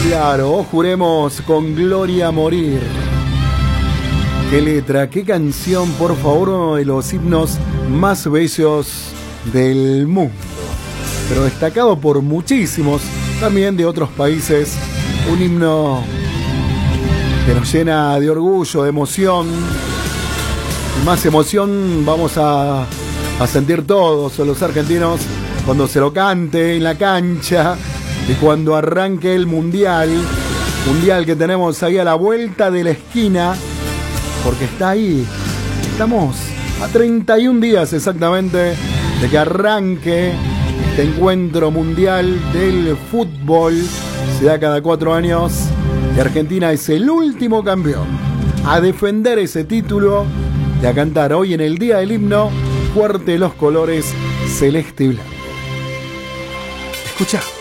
Claro, o juremos con gloria a morir. Qué letra, qué canción, por favor, uno de los himnos más bellos del mundo. Pero destacado por muchísimos, también de otros países. Un himno que nos llena de orgullo, de emoción. Y más emoción vamos a sentir todos los argentinos cuando se lo cante en la cancha y cuando arranque el mundial que tenemos ahí a la vuelta de la esquina, porque está ahí. Estamos a 31 días exactamente de que arranque este encuentro mundial del fútbol. Se da cada 4 años y Argentina es el último campeón. A defender ese título y a cantar hoy en el día del himno fuerte los colores celeste y blanco. Escucha.